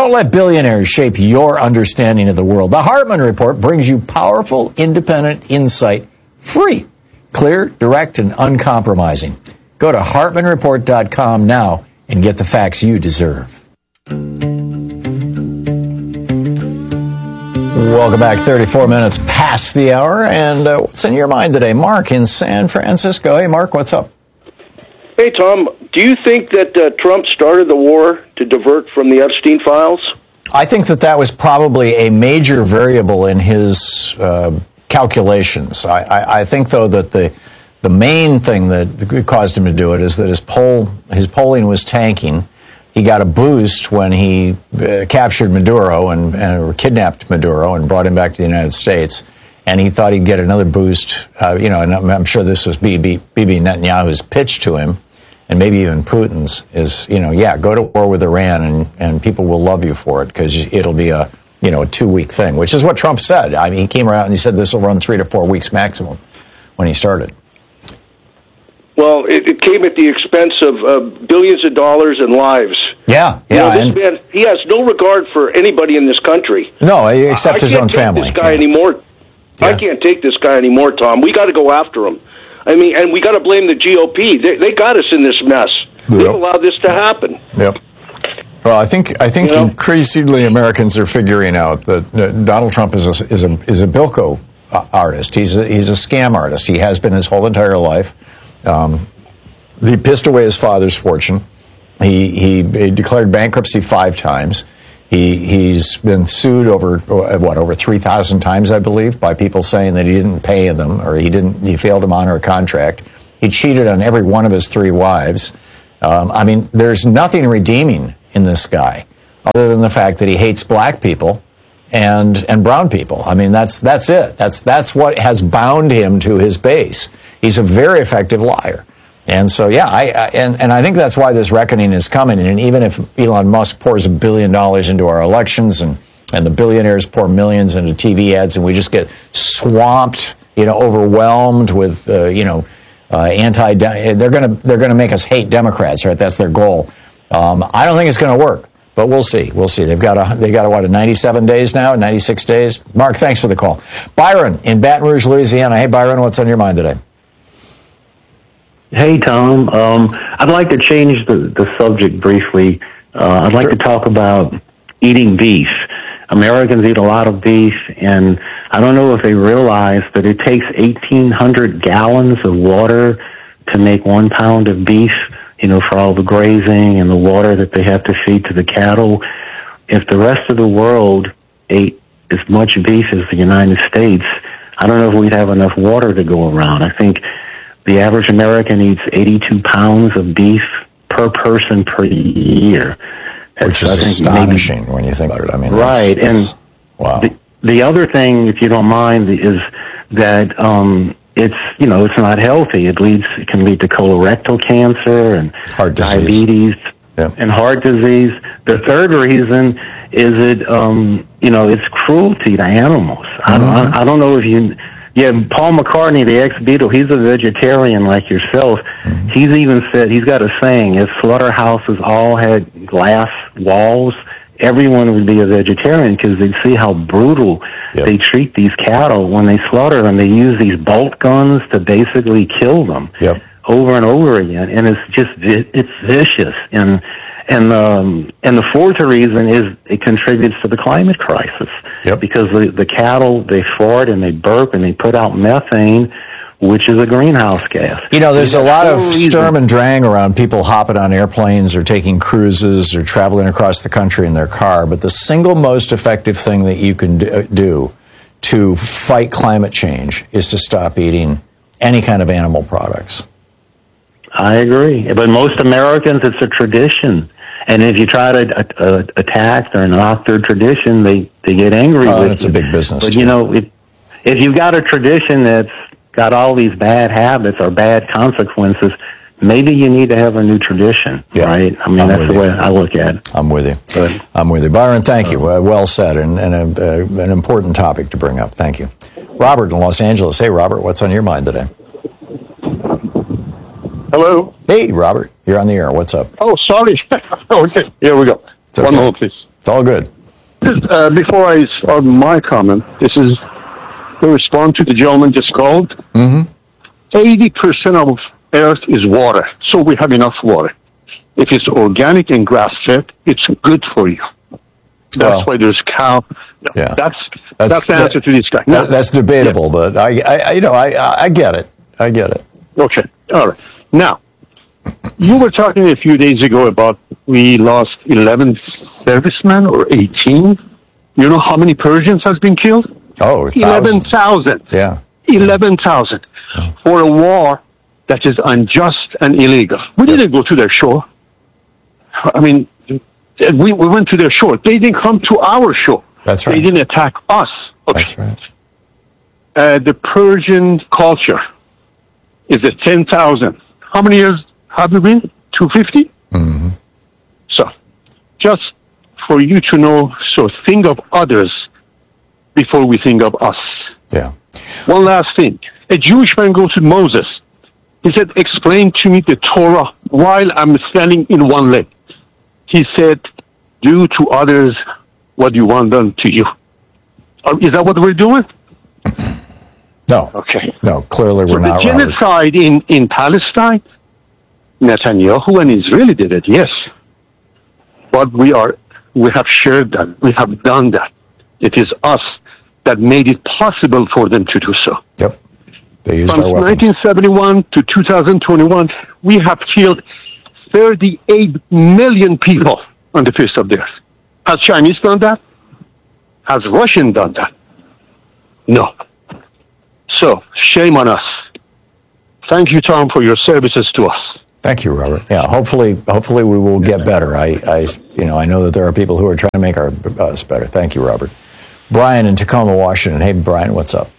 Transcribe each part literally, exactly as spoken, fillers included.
Don't let billionaires shape your understanding of the world. The Hartman Report brings you powerful, independent insight, free, clear, direct, and uncompromising. Go to hartman report dot com now and get the facts you deserve. Welcome back. thirty-four minutes past the hour. And uh, what's in your mind today? Mark in San Francisco. Hey, Mark, what's up? Hey, Tom, do you think that uh, Trump started the war to divert from the Epstein files? I think that that was probably a major variable in his uh, calculations. I, I, I think, though, that the the main thing that caused him to do it is that his poll his polling was tanking. He got a boost when he uh, captured Maduro and, and kidnapped Maduro and brought him back to the United States. And he thought he'd get another boost. Uh, you know, and I'm, I'm sure this was Bibi Netanyahu's pitch to him, and maybe even Putin's, is, you know, yeah, go to war with Iran and, and people will love you for it because it'll be a, you know, a two-week thing, which is what Trump said. I mean, he came around and he said this will run three to four weeks maximum when he started. Well, it, it came at the expense of uh, billions of dollars and lives. Yeah, yeah. You know, this and, man, he has no regard for anybody in this country. No, except I his own family. I can't take this guy yeah. anymore. Yeah. I can't take this guy anymore, Tom. We got to go after him. I mean, and we got to blame the G O P. They, they got us in this mess. Yep. They've allowed this to happen. Yep. Well, I think I think you know? increasingly Americans are figuring out that uh, Donald Trump is a, is a is a Bilko artist. He's a, he's a scam artist. He has been his whole entire life. Um, he pissed away his father's fortune. He, he he declared bankruptcy five times. He he's been sued over what over three thousand times, I believe, by people saying that he didn't pay them or he didn't he failed to honor a contract. He cheated on every one of his three wives. Um, I mean, there's nothing redeeming in this guy other than the fact that he hates black people and and brown people. I mean, that's that's it. That's that's what has bound him to his base. He's a very effective liar. And so, yeah, I, I and, and I think that's why this reckoning is coming. And even if Elon Musk pours a billion dollars into our elections and, and the billionaires pour millions into T V ads and we just get swamped, you know, overwhelmed with, uh, you know, uh, anti, they're going to they're going to make us hate Democrats, right? That's their goal. Um, I don't think it's going to work, but we'll see. We'll see. They've got a they got a, what, a ninety-seven days now, ninety-six days. Mark, thanks for the call. Byron in Baton Rouge, Louisiana. Hey, Byron, what's on your mind today? Hey, Tom. Um, I'd like to change the, the subject briefly. Uh, I'd like sure. to talk about eating beef. Americans eat a lot of beef, and I don't know if they realize that it takes eighteen hundred gallons of water to make one pound of beef, you know, for all the grazing and the water that they have to feed to the cattle. If the rest of the world ate as much beef as the United States, I don't know if we'd have enough water to go around. I think the average American eats eighty-two pounds of beef per person per year. That's, Which is astonishing maybe, when you think about it. I mean, right. That's, that's, and wow. The, the other thing, if you don't mind, is that um, it's, you know, it's not healthy. It leads, it can lead to colorectal cancer and heart diabetes yeah. and heart disease. The third reason is it, um, you know, it's cruelty to animals. Mm-hmm. I, don't, I don't know if you... Yeah, Paul McCartney, the ex-Beatle, he's a vegetarian like yourself. Mm-hmm. He's even said, he's got a saying, if slaughterhouses all had glass walls, everyone would be a vegetarian because they'd see how brutal yep. they treat these cattle. When they slaughter them, they use these bolt guns to basically kill them yep. over and over again. And it's just, it's vicious. And And um, and the fourth reason is it contributes to the climate crisis. Yep. Because the, the cattle, they fart and they burp and they put out methane, which is a greenhouse gas. You know, there's a lot of reason. sturm and drang around people hopping on airplanes or taking cruises or traveling across the country in their car. But the single most effective thing that you can do to fight climate change is to stop eating any kind of animal products. I agree. But most Americans, it's a tradition. And if you try to uh, attack or knock their tradition, they, they get angry oh, with it's you. It's a big business. But, too. you know, if, if you've got a tradition that's got all these bad habits or bad consequences, maybe you need to have a new tradition, yeah. right? I mean, I'm that's the you. way I look at it. I'm with you. But, I'm with you. Byron, thank you. Uh, well said, and, and a, uh, an important topic to bring up. Thank you. Robert in Los Angeles. Hey, Robert, what's on your mind today? Hello? Hey, Robert, you're on the air. What's up? Oh, sorry. Okay, here we go. It's okay. One moment, please. It's all good. Uh, before I start my comment, this is to respond to the gentleman just called. Mm-hmm. eighty percent of Earth is water, so we have enough water. If it's organic and grass-fed, it's good for you. That's well, why there's cow. No, yeah. that's, that's that's the answer to this guy. No, that's debatable, yeah. but I, I, you know, I, I get it. I get it. Okay, all right. Now, you were talking a few days ago about we lost eleven servicemen or eighteen. You know how many Persians has been killed? Oh, eleven thousand. Yeah, eleven thousand for a war that is unjust and illegal. We didn't go to their shore. I mean, we, we went to their shore. They didn't come to our shore. That's right. They didn't attack us. Okay. That's right. Uh, the Persian culture is at ten thousand. How many years have we been? two hundred fifty? Mm-hmm. So, just for you to know, so think of others before we think of us. Yeah. One last thing. A Jewish man goes to Moses. He said, explain to me the Torah while I'm standing in one leg. He said, do to others what you want done to you. Uh, is that what we're doing? No. Okay. No, clearly we're so not. The genocide in, in Palestine, Netanyahu and Israel did it, yes. But we are, we have shared that. We have done that. It is us that made it possible for them to do so. Yep. They used From our weapons. nineteen seventy-one to two thousand twenty-one, we have killed thirty-eight million people on the face of the earth. Has Chinese done that? Has Russian done that? No. So, shame on us. Thank you, Tom, for your services to us. Thank you, Robert. Yeah, hopefully, hopefully we will get better. I, I, you know, I know that there are people who are trying to make our, us better. Thank you, Robert. Brian in Tacoma, Washington. Hey, Brian, what's up?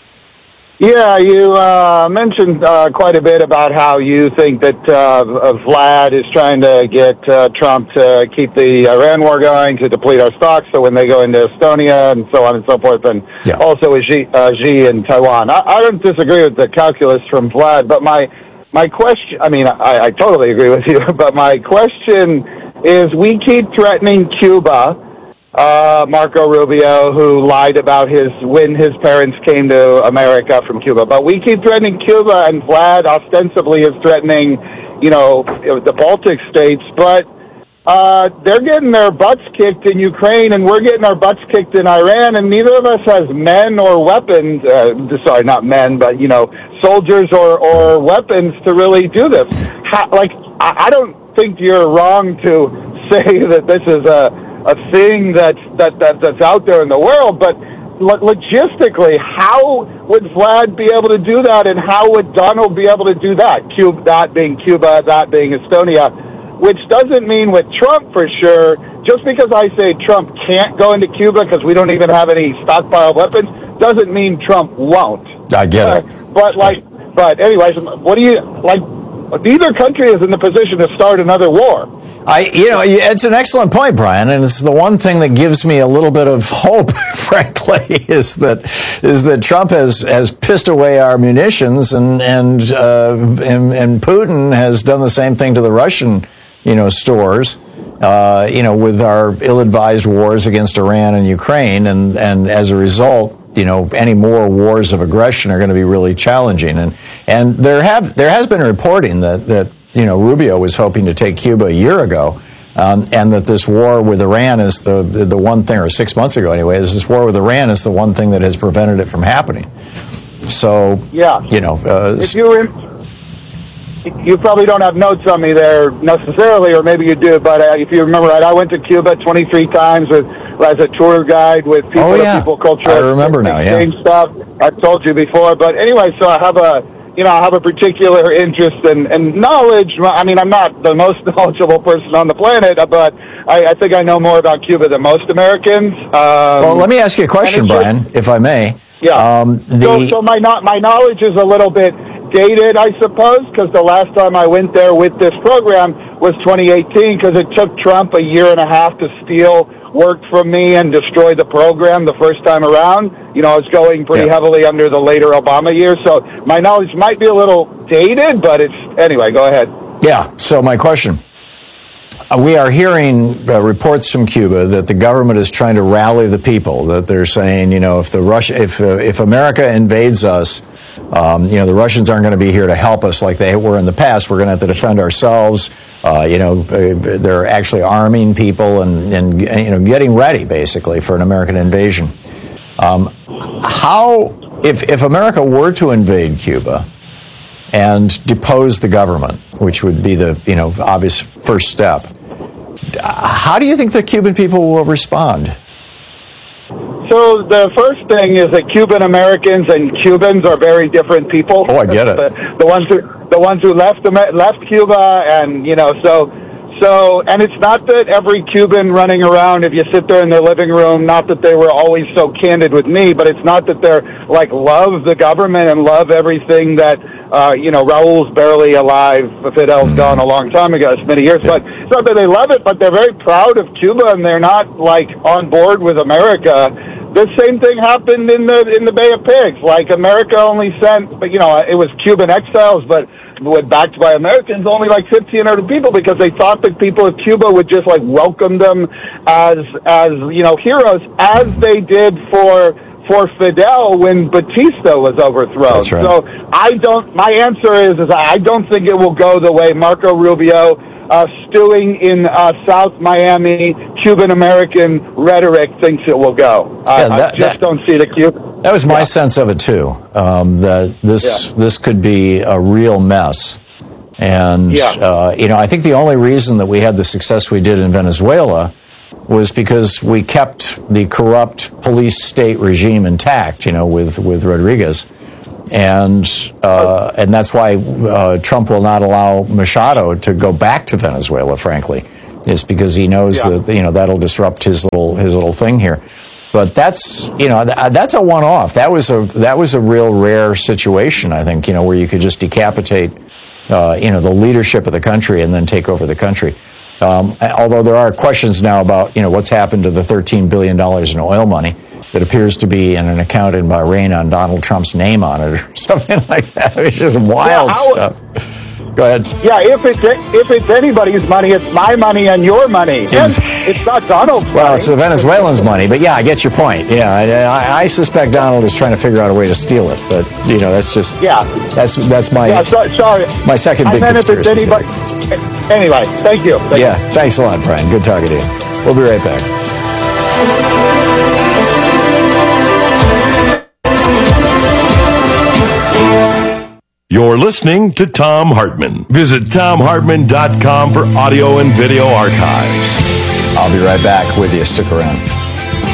Yeah, you uh, mentioned uh, quite a bit about how you think that uh, Vlad is trying to get uh, Trump to keep the Iran war going, to deplete our stocks, so when they go into Estonia and so on and so forth, and yeah. also with Xi, uh, Xi in Taiwan. I, I don't disagree with the calculus from Vlad, but my my question, I mean, I, I totally agree with you, but my question is, we keep threatening Cuba. Uh, Marco Rubio, who lied about his when his parents came to America from Cuba. But we keep threatening Cuba, and Vlad ostensibly is threatening, you know, the Baltic states. But uh, they're getting their butts kicked in Ukraine, and we're getting our butts kicked in Iran, and neither of us has men or weapons. Uh, sorry, not men, but, you know, soldiers or, or weapons to really do this. How, like, I, I don't think you're wrong to say that this is a a thing that's, that, that, that's out there in the world, but lo- logistically, how would Vlad be able to do that, and how would Donald be able to do that? Cuba, that being Cuba, that being Estonia, which doesn't mean with Trump for sure. Just because I say Trump can't go into Cuba because we don't even have any stockpile weapons, doesn't mean Trump won't. I get uh, it. But like, but anyways, what do you like? Neither country is in the position to start another war. I, you know, it's an excellent point, Brian, and it's the one thing that gives me a little bit of hope, frankly, is that is that Trump has, has pissed away our munitions, and and, uh, and and Putin has done the same thing to the Russian, you know, stores, uh, you know, with our ill-advised wars against Iran and Ukraine, and and as a result, you know, any more wars of aggression are going to be really challenging. And and there have there has been reporting that, that you know, Rubio was hoping to take Cuba a year ago, um, and that this war with Iran is the the one thing, or six months ago anyway, is this war with Iran is the one thing that has prevented it from happening. So, yeah, you know, uh, if you were, you probably don't have notes on me there necessarily, or maybe you do, but uh, if you remember right, I went to Cuba twenty-three times with as a tour guide with people, oh, yeah. people culture. I remember now, yeah. Stuff. I've told you before, but anyway, so I have a, you know, I have a particular interest and in, in knowledge. I mean, I'm not the most knowledgeable person on the planet, but I, I think I know more about Cuba than most Americans. Um, well, let me ask you a question, Brian, just, if I may. Yeah. Um, the... So, so my my knowledge is a little bit dated, I suppose, because the last time I went there with this program was twenty eighteen, because it took Trump a year and a half to steal work from me and destroy the program the first time around. You know, I was going pretty yeah. heavily under the later Obama years, so my knowledge might be a little dated, but it's, anyway, go ahead. Yeah, so my question, we are hearing uh, reports from Cuba that the government is trying to rally the people. That they're saying, you know, if the Russia, if uh, if America invades us, um, you know, the Russians aren't going to be here to help us like they were in the past. We're going to have to defend ourselves. Uh, you know, they're actually arming people and, and you know getting ready basically for an American invasion. Um, how, if if America were to invade Cuba and depose the government, which would be the you know obvious first step, how do you think the Cuban people will respond? So the first thing is that Cuban Americans and Cubans are very different people. Oh, I get it. The, the ones who the ones who left left Cuba, and you know, so so, and it's not that every Cuban running around, if you sit there in their living room, not that they were always so candid with me, but it's not that they're like love the government and love everything that uh, you know. Raul's barely alive. Fidel's mm-hmm. gone a long time ago. It's many years, yeah. but it's not that they love it, but they're very proud of Cuba, and they're not like on board with America. The same thing happened in the in the Bay of Pigs. Like America only sent, but you know, it was Cuban exiles, but backed by Americans, only like fifteen hundred people, because they thought that people of Cuba would just like welcome them as as you know heroes, as they did for for Fidel when Batista was overthrown. That's right. So I don't. My answer is is I don't think it will go the way Marco Rubio. Uh, stewing in uh, South Miami Cuban-American rhetoric thinks it will go. Uh, yeah, that, I just that, don't see the Cuban. That was my yeah. sense of it, too, um, that this yeah. this could be a real mess. And, yeah. uh, you know, I think the only reason that we had the success we did in Venezuela was because we kept the corrupt police state regime intact, you know, with, with Rodriguez. And uh, and that's why uh, Trump will not allow Machado to go back to Venezuela. Frankly, is because he knows yeah. that you know that'll disrupt his little his little thing here. But that's you know th- that's a one-off. That was a that was a real rare situation. I think you know where you could just decapitate uh, you know the leadership of the country and then take over the country. Um, although there are questions now about you know what's happened to the thirteen billion dollars in oil money that appears to be in an account in Bahrain on Donald Trump's name on it or something like that. It's just wild yeah, stuff. Go ahead. Yeah, if it's if it's anybody's money, it's my money and your money. It's, it's not Donald's money. Well, it's the Venezuelans' money. But yeah, I get your point. Yeah, I, I suspect Donald is trying to figure out a way to steal it. But you know, that's just yeah. That's that's my yeah, so, sorry. My second big I meant conspiracy. If it's anybody, anyway, thank you. Thank yeah, you. Thanks a lot, Brian. Good talking to you. We'll be right back. You're listening to Thom Hartmann. Visit Thom Hartmann dot com for audio and video archives. I'll be right back with you. Stick around.